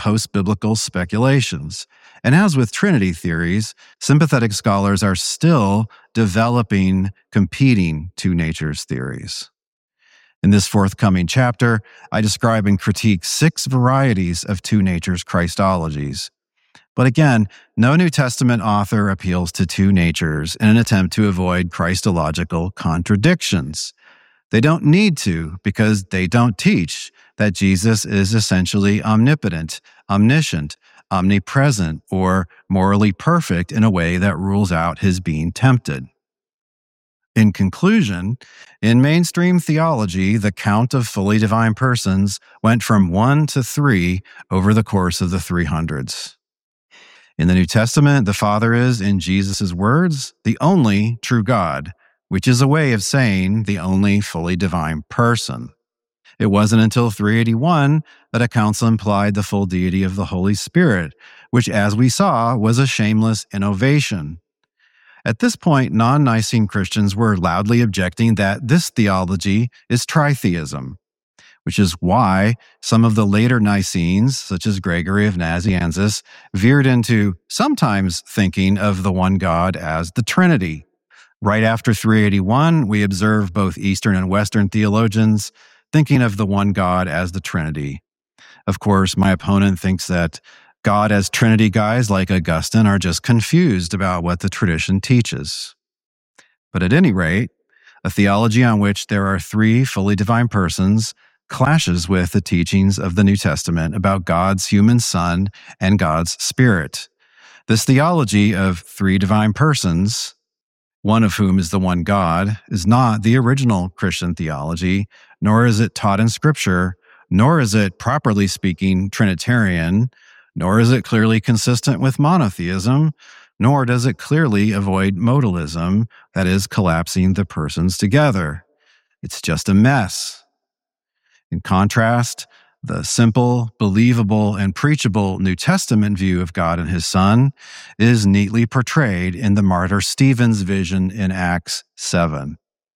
post-biblical speculations. And as with Trinity theories, sympathetic scholars are still developing competing two natures theories. In this forthcoming chapter, I describe and critique 6 varieties of two natures Christologies. But again, no New Testament author appeals to two natures in an attempt to avoid Christological contradictions. They don't need to, because they don't teach that Jesus is essentially omnipotent, omniscient, omnipresent, or morally perfect in a way that rules out his being tempted. In conclusion, in mainstream theology, the count of fully divine persons went from 1 to 3 over the course of the 300s. In the New Testament, the Father is, in Jesus' words, the only true God, which is a way of saying the only fully divine person. It wasn't until 381 that a council implied the full deity of the Holy Spirit, which, as we saw, was a shameless innovation. At this point, non-Nicene Christians were loudly objecting that this theology is tritheism, which is why some of the later Nicenes, such as Gregory of Nazianzus, veered into sometimes thinking of the one God as the Trinity. Right after 381, we observe both Eastern and Western theologians thinking of the one God as the Trinity. Of course, my opponent thinks that God as Trinity guys like Augustine are just confused about what the tradition teaches. But at any rate, a theology on which there are 3 fully divine persons clashes with the teachings of the New Testament about God's human Son and God's Spirit. This theology of 3 divine persons, one of whom is the one God, is not the original Christian theology, nor is it taught in Scripture, nor is it, properly speaking, Trinitarian, nor is it clearly consistent with monotheism, nor does it clearly avoid modalism, that is, collapsing the persons together. It's just a mess. In contrast, the simple, believable, and preachable New Testament view of God and his Son is neatly portrayed in the martyr Stephen's vision in Acts 7.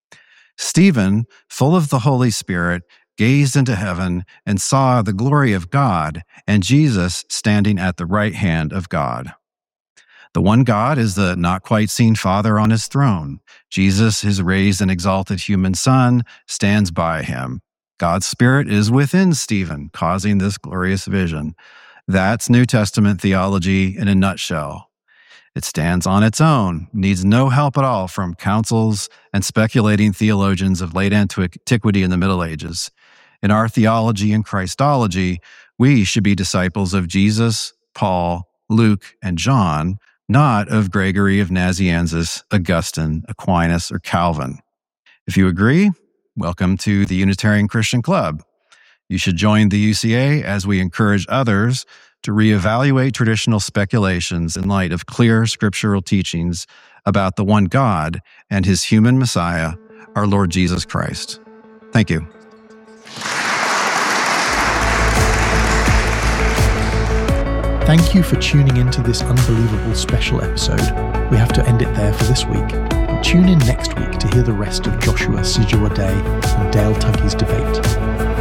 Stephen, full of the Holy Spirit, gazed into heaven and saw the glory of God and Jesus standing at the right hand of God. The one God is the not quite seen Father on his throne. Jesus, his raised and exalted human Son, stands by him. God's Spirit is within Stephen, causing this glorious vision. That's New Testament theology in a nutshell. It stands on its own, needs no help at all from councils and speculating theologians of late antiquity and the Middle Ages. In our theology and Christology, we should be disciples of Jesus, Paul, Luke, and John, not of Gregory of Nazianzus, Augustine, Aquinas, or Calvin. If you agree, welcome to the Unitarian Christian Club. You should join the UCA as we encourage others to reevaluate traditional speculations in light of clear scriptural teachings about the one God and his human Messiah, our Lord Jesus Christ. Thank you. Thank you for tuning in to this unbelievable special episode. We have to end it there for this week. But tune in next week to hear the rest of Joshua Sijuwa Day and Dale Tuggy's debate.